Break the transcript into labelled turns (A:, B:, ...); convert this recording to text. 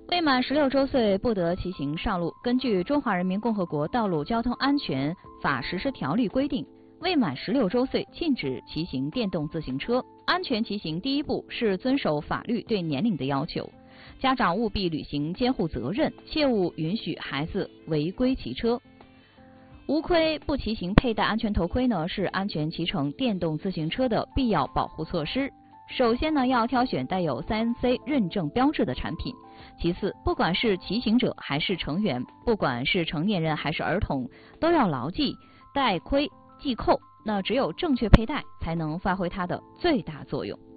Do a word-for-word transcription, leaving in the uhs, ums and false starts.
A: 未满十六周岁不得骑行上路。根据《中华人民共和国道路交通安全法实施条例》规定，未满十六周岁禁止骑行电动自行车。安全骑行第一步是遵守法律对年龄的要求，家长务必履行监护责任，切勿允许孩子违规骑车。无盔不骑行佩戴安全头盔呢，是安全骑乘电动自行车的必要保护措施。首先呢，要挑选带有 三 C 认证标志的产品。其次，不管是骑行者还是成员，不管是成年人还是儿童，都要牢记戴盔系扣。那只有正确佩戴，才能发挥它的最大作用。